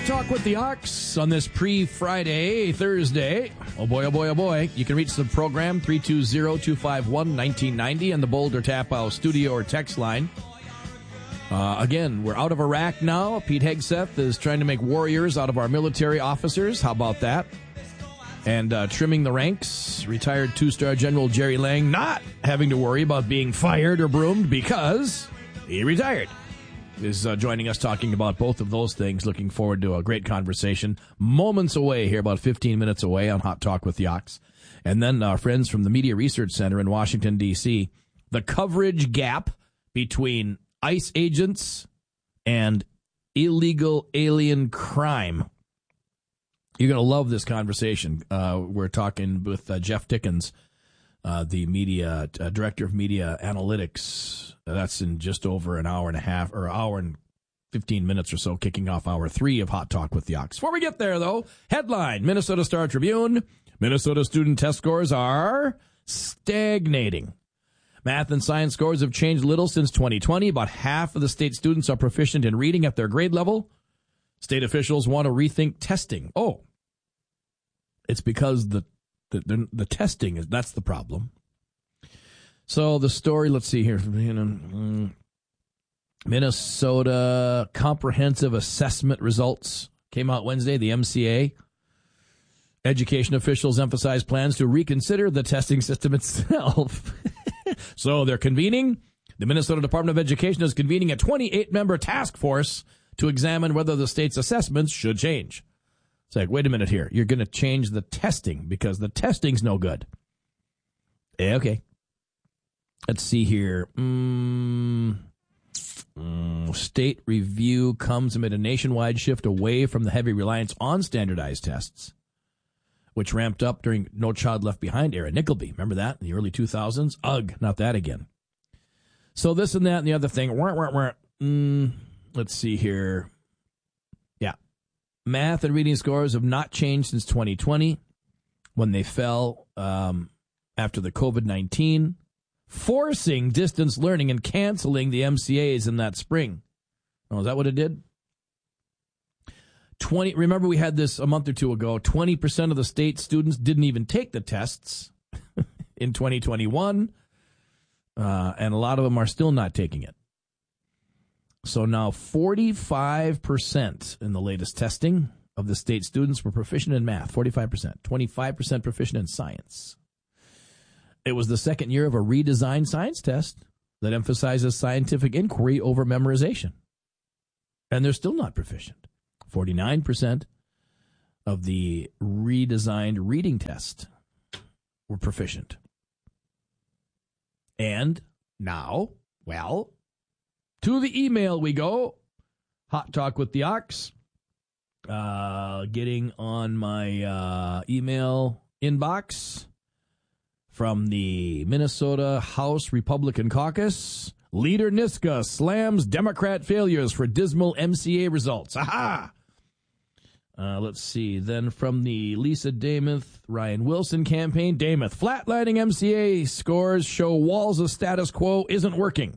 Talk with the Ox on this pre-Friday, Thursday. Oh boy, oh boy, oh boy. You can reach the program 320-251-1990 and the Boulder Tap House studio or text line. Again, we're out of Iraq now. Pete Hegseth is trying to make warriors out of our military officers. How about that? And trimming the ranks, retired two-star General Jerry Lang not having to worry about being fired or broomed because he retired. Is joining us talking about both of those things. Looking forward to a great conversation. Moments away here, about 15 minutes away on Hot Talk with the Ox. And then our friends from the Media Research Center in Washington, D.C., the coverage gap between ICE agents and illegal alien crime. You're going to love this conversation. We're talking with Jeff Dickens, the media director of media analytics. That's in just over an hour and a half, or an hour and 15 minutes or so, kicking off hour 3 of Hot Talk with the Ox. Before we get there, though, headline, Minnesota Star Tribune, Minnesota student test scores are stagnating. Math and science scores have changed little since 2020. About half of the state students are proficient in reading at their grade level. State officials want to rethink testing. Oh, it's because the testing that's the problem. So the story, let's see here. Minnesota comprehensive assessment results came out Wednesday, the MCA. Education officials emphasize plans to reconsider the testing system itself. So they're convening. The Minnesota Department of Education is convening a 28-member task force to examine whether the state's assessments should change. It's like, wait a minute here. You're going to change the testing because the testing's no good. Okay. Let's see here. State review comes amid a nationwide shift away from the heavy reliance on standardized tests, which ramped up during No Child Left Behind era. Nickelby, remember that in the early 2000s? Ugh, not that again. So this and that and the other thing. Let's see here. Yeah. Math and reading scores have not changed since 2020 when they fell after the COVID-19, forcing distance learning and canceling the MCAs in that spring. Oh, is that what it did? Remember we had this a month or two ago. 20% of the state students didn't even take the tests in 2021, and a lot of them are still not taking it. So now 45% in the latest testing of the state students were proficient in math, 45%, 25% proficient in science. It was the second year of a redesigned science test that emphasizes scientific inquiry over memorization. And they're still not proficient. 49% of the redesigned reading test were proficient. And now, well, to the email we go. Hot Talk with the Ox. Getting on my email inbox from the Minnesota House Republican Caucus. Leader Niska slams Democrat failures for dismal MCA results. Aha! Let's see. Then from the Lisa Damath, Ryan Wilson campaign. Damath, flatlining MCA scores show walls of status quo isn't working.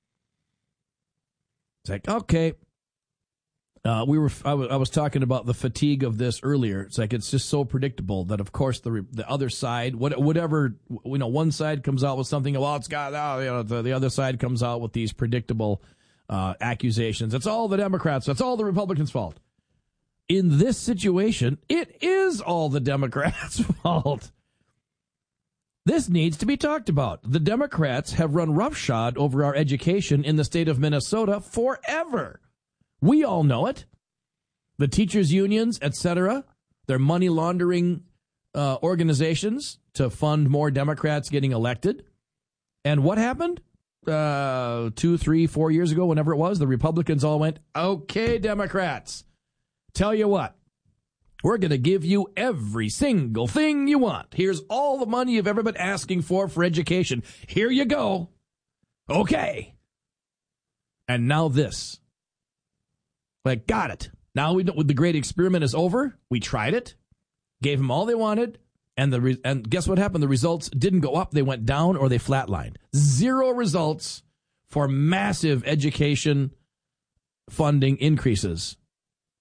It's like, okay. I was talking about the fatigue of this earlier. It's like it's just so predictable that, of course, the other side, whatever, one side comes out with something. Well, it's got the other side comes out with these predictable accusations. It's all the Democrats. It's all the Republicans' fault. In this situation, it is all the Democrats' fault. This needs to be talked about. The Democrats have run roughshod over our education in the state of Minnesota forever. We all know it. The teachers' unions, etc., they're money laundering organizations to fund more Democrats getting elected. And what happened 2, 3, 4 years ago, whenever it was, the Republicans all went, okay, Democrats, tell you what, we're going to give you every single thing you want. Here's all the money you've ever been asking for education. Here you go. Okay. And now this. Like, got it. Now the great experiment is over. We tried it, gave them all they wanted, and guess what happened? The results didn't go up. They went down or they flatlined. 0 results for massive education funding increases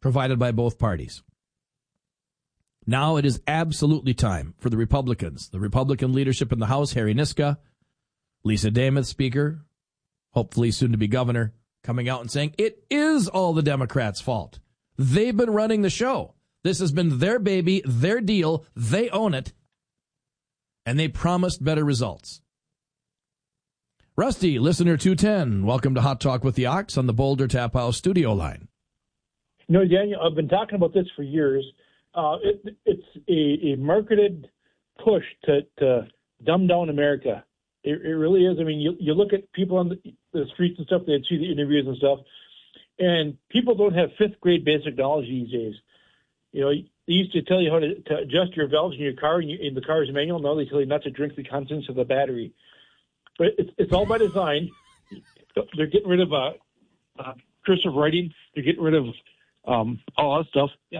provided by both parties. Now it is absolutely time for the Republicans, the Republican leadership in the House, Harry Niska, Lisa Dameth, Speaker, hopefully soon to be governor, coming out and saying it is all the Democrats' fault. They've been running the show. This has been their baby, their deal. They own it. And they promised better results. Rusty, listener 210, welcome to Hot Talk with the Ox on the Boulder Tap House studio line. You know, Daniel, I've been talking about this for years. It's a marketed push to dumb down America. It really is. I mean, you look at people on the streets and stuff, they see the interviews and stuff, and people don't have fifth grade basic knowledge these days. You know, they used to tell you how to adjust your valves in your car, in the car's manual. Now they tell you not to drink the contents of the battery. But it's all by design. They're getting rid of cursive writing. They're getting rid of all that stuff. Yeah.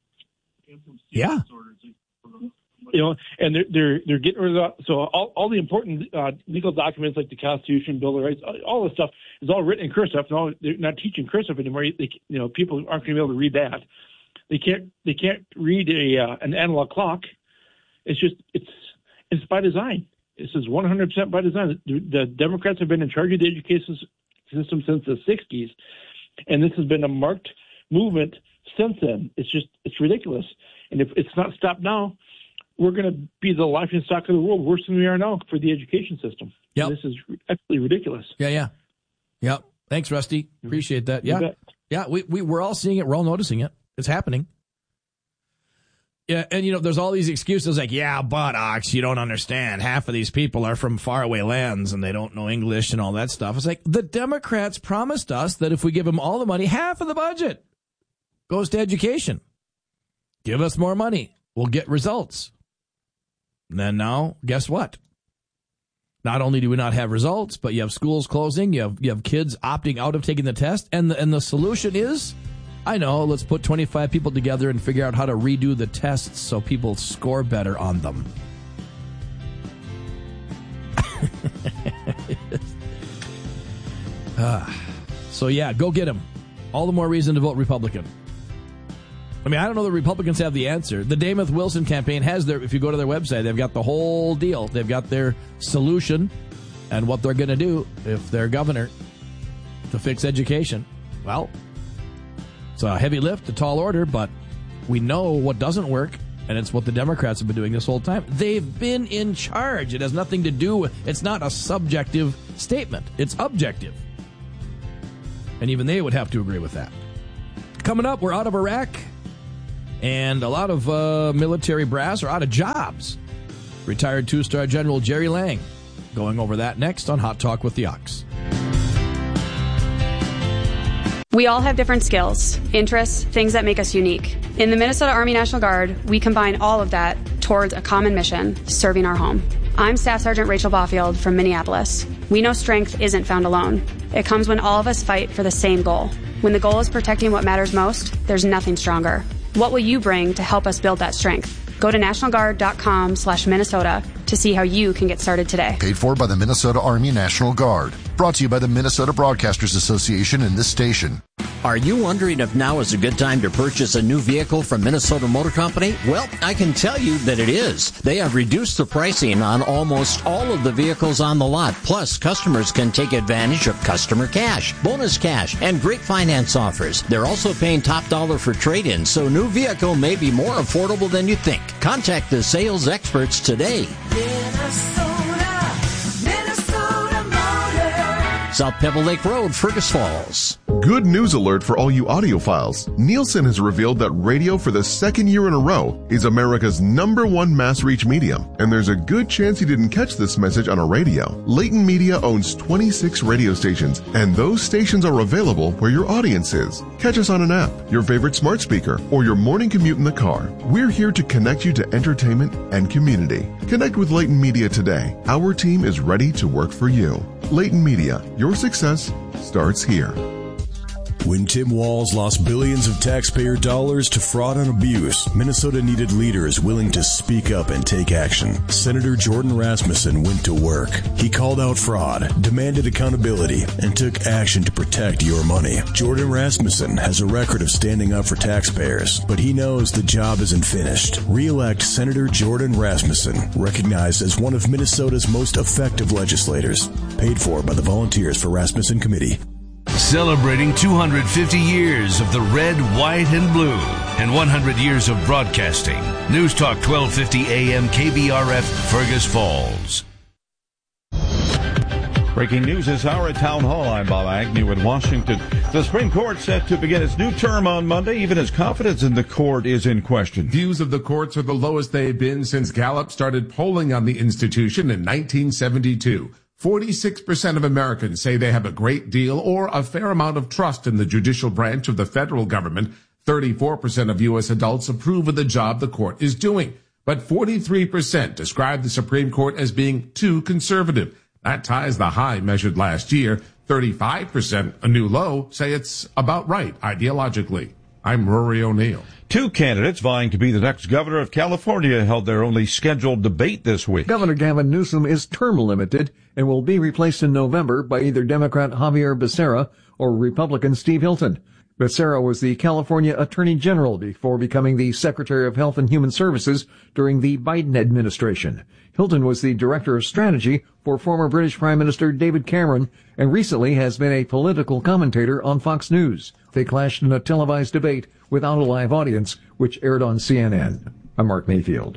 You know, and they're getting rid of that. So all the important legal documents like the Constitution, Bill of Rights, all this stuff is all written in cursive. Now they're not teaching cursive anymore. People aren't going to be able to read that. They can't read an analog clock. It's by design. This is 100% by design. The Democrats have been in charge of the education system since the 60s, and this has been a marked movement since then. It's ridiculous. And if it's not stopped now, we're going to be the laughing stock of the world, worse than we are now for the education system. Yep. This is absolutely ridiculous. Yeah. Thanks, Rusty. Appreciate that. Yeah. We're all seeing it. We're all noticing it. It's happening. Yeah, and there's all these excuses like, yeah, but Ox, you don't understand. Half of these people are from faraway lands and they don't know English and all that stuff. It's like the Democrats promised us that if we give them all the money, half of the budget goes to education. Give us more money. We'll get results. And then now, guess what? Not only do we not have results, but you have schools closing. You have kids opting out of taking the test. And the solution is, I know, let's put 25 people together and figure out how to redo the tests so people score better on them. So, yeah, go get them. All the more reason to vote Republican. I mean, I don't know the Republicans have the answer. The Dameth Wilson campaign has if you go to their website, they've got the whole deal. They've got their solution and what they're going to do if they're governor to fix education. Well, it's a heavy lift, a tall order, but we know what doesn't work, and it's what the Democrats have been doing this whole time. They've been in charge. It has nothing to do with, it's not a subjective statement. It's objective. And even they would have to agree with that. Coming up, we're out of Iraq, and a lot of military brass are out of jobs. Retired two-star General Jerry Lang. Going over that next on Hot Talk with the Ox. We all have different skills, interests, things that make us unique. In the Minnesota Army National Guard, we combine all of that towards a common mission, serving our home. I'm Staff Sergeant Rachel Baufield from Minneapolis. We know strength isn't found alone. It comes when all of us fight for the same goal. When the goal is protecting what matters most, there's nothing stronger. What will you bring to help us build that strength? Go to nationalguard.com/Minnesota to see how you can get started today. Paid for by the Minnesota Army National Guard. Brought to you by the Minnesota Broadcasters Association and this station. Are you wondering if now is a good time to purchase a new vehicle from Minnesota Motor Company? Well, I can tell you that it is. They have reduced the pricing on almost all of the vehicles on the lot. Plus, customers can take advantage of customer cash, bonus cash, and great finance offers. They're also paying top dollar for trade-in, so new vehicle may be more affordable than you think. Contact the sales experts today. Minnesota Motor. South Pebble Lake Road, Fergus Falls. Good news alert for all you audiophiles. Nielsen has revealed that radio for the second year in a row is America's #1 mass reach medium, and there's a good chance you didn't catch this message on a radio. Leighton Media owns 26 radio stations, and those stations are available where your audience is. Catch us on an app, your favorite smart speaker, or your morning commute in the car. We're here to connect you to entertainment and community. Connect with Leighton Media today. Our team is ready to work for you. Leighton Media, your success starts here. When Tim Walz lost billions of taxpayer dollars to fraud and abuse, Minnesota needed leaders willing to speak up and take action. Senator Jordan Rasmussen went to work. He called out fraud, demanded accountability, and took action to protect your money. Jordan Rasmussen has a record of standing up for taxpayers, but he knows the job isn't finished. Re-elect Senator Jordan Rasmussen, recognized as one of Minnesota's most effective legislators. Paid for by the Volunteers for Rasmussen Committee. Celebrating 250 years of the red, white, and blue and 100 years of broadcasting. News Talk 1250 AM KBRF, Fergus Falls. Breaking news this hour at Town Hall. I'm Bob Agnew in Washington. The Supreme Court set to begin its new term on Monday, even as confidence in the court is in question. Views of the courts are the lowest they've been since Gallup started polling on the institution in 1972. 46% of Americans say they have a great deal or a fair amount of trust in the judicial branch of the federal government. 34% of U.S. adults approve of the job the court is doing. But 43% describe the Supreme Court as being too conservative. That ties the high measured last year. 35%, a new low, say it's about right ideologically. I'm Rory O'Neill. Two candidates vying to be the next governor of California held their only scheduled debate this week. Governor Gavin Newsom is term limited and will be replaced in November by either Democrat Javier Becerra or Republican Steve Hilton. Becerra was the California Attorney General before becoming the Secretary of Health and Human Services during the Biden administration. Hilton was the Director of Strategy for former British Prime Minister David Cameron and recently has been a political commentator on Fox News. They clashed in a televised debate without a live audience, which aired on CNN. I'm Mark Mayfield.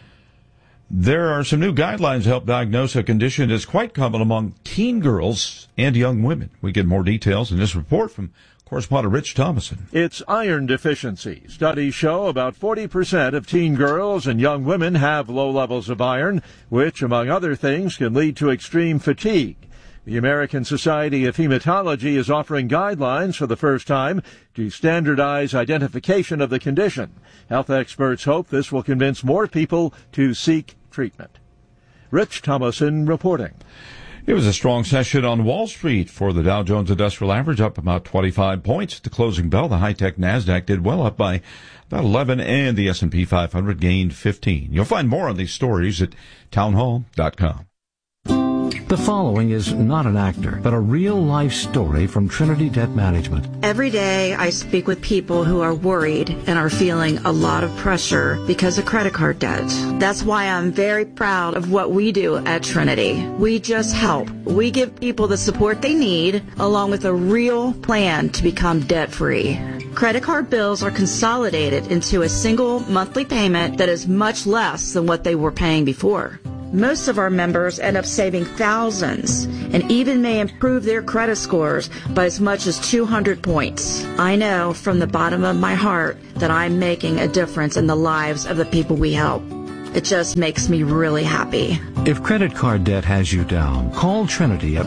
There are some new guidelines to help diagnose a condition that's quite common among teen girls and young women. We get more details in this report from correspondent Rich Thomason. It's iron deficiency. Studies show about 40% of teen girls and young women have low levels of iron, which, among other things, can lead to extreme fatigue. The American Society of Hematology is offering guidelines for the first time to standardize identification of the condition. Health experts hope this will convince more people to seek treatment. Rich Thomason reporting. It was a strong session on Wall Street for the Dow Jones Industrial Average, up about 25 points. At the closing bell, the high-tech NASDAQ did well, up by about 11, and the S&P 500 gained 15. You'll find more on these stories at townhall.com. The following is not an actor, but a real-life story from Trinity Debt Management. Every day I speak with people who are worried and are feeling a lot of pressure because of credit card debt. That's why I'm very proud of what we do at Trinity. We just help. We give people the support they need, along with a real plan to become debt-free. Credit card bills are consolidated into a single monthly payment that is much less than what they were paying before. Most of our members end up saving thousands and even may improve their credit scores by as much as 200 points. I know from the bottom of my heart that I'm making a difference in the lives of the people we help. It just makes me really happy. If credit card debt has you down, call Trinity at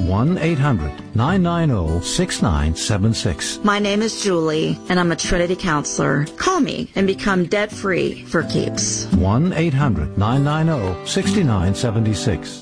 1-800-990-6976. My name is Julie, and I'm a Trinity counselor. Call me and become debt-free for keeps. 1-800-990-6976.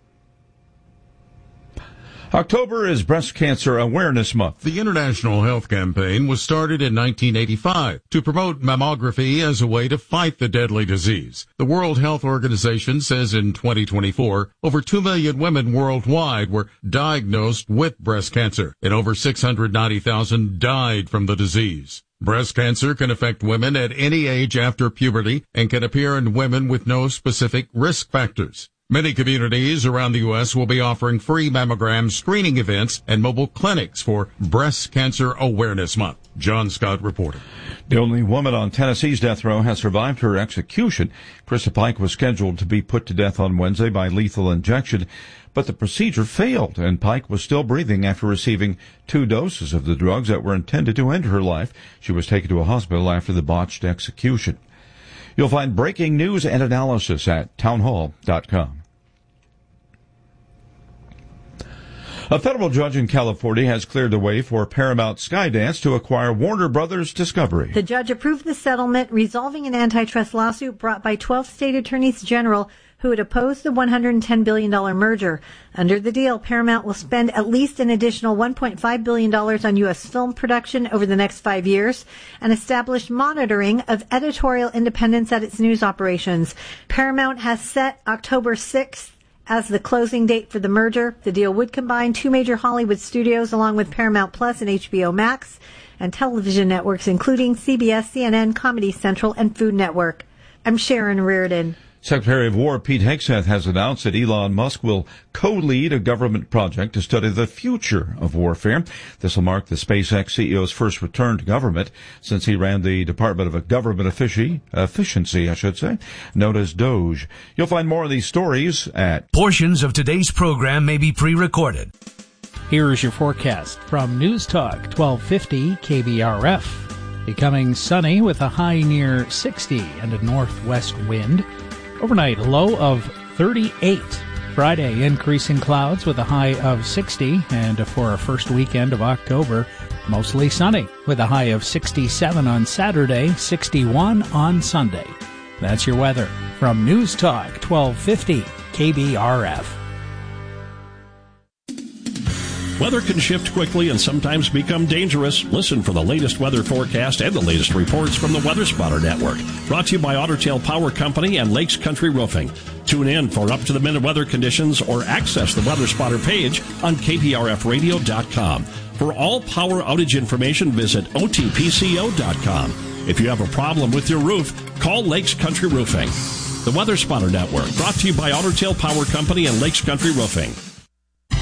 October is Breast Cancer Awareness Month. The International Health Campaign was started in 1985 to promote mammography as a way to fight the deadly disease. The World Health Organization says in 2024, over 2 million women worldwide were diagnosed with breast cancer, and over 690,000 died from the disease. Breast cancer can affect women at any age after puberty and can appear in women with no specific risk factors. Many communities around the U.S. will be offering free mammogram screening events and mobile clinics for Breast Cancer Awareness Month. John Scott reporting. The only woman on Tennessee's death row has survived her execution. Krista Pike was scheduled to be put to death on Wednesday by lethal injection, but the procedure failed, and Pike was still breathing after receiving 2 doses of the drugs that were intended to end her life. She was taken to a hospital after the botched execution. You'll find breaking news and analysis at townhall.com. A federal judge in California has cleared the way for Paramount Skydance to acquire Warner Brothers Discovery. The judge approved the settlement, resolving an antitrust lawsuit brought by 12 state attorneys general who had opposed the $110 billion merger. Under the deal, Paramount will spend at least an additional $1.5 billion on U.S. film production over the next 5 years and establish monitoring of editorial independence at its news operations. Paramount has set October 6th as the closing date for the merger. The deal would combine two major Hollywood studios along with Paramount Plus and HBO Max and television networks including CBS, CNN, Comedy Central, and Food Network. I'm Sharon Reardon. Secretary of War Pete Hegseth has announced that Elon Musk will co-lead a government project to study the future of warfare. This will mark the SpaceX CEO's first return to government since he ran the Department of Government Efficiency, known as DOGE. You'll find more of these stories at... Portions of today's program may be pre-recorded. Here is your forecast from News Talk 1250 KBRF. Becoming sunny with a high near 60 and a northwest wind. Overnight, a low of 38. Friday, increasing clouds with a high of 60. And for our first weekend of October, mostly sunny with a high of 67 on Saturday, 61 on Sunday. That's your weather from News Talk 1250 KBRF. Weather can shift quickly and sometimes become dangerous. Listen for the latest weather forecast and the latest reports from the Weather Spotter Network. Brought to you by Otter Tail Power Company and Lakes Country Roofing. Tune in for up-to-the-minute weather conditions or access the Weather Spotter page on KPRFradio.com. For all power outage information, visit OTPCO.com. If you have a problem with your roof, call Lakes Country Roofing. The Weather Spotter Network, brought to you by Otter Tail Power Company and Lakes Country Roofing.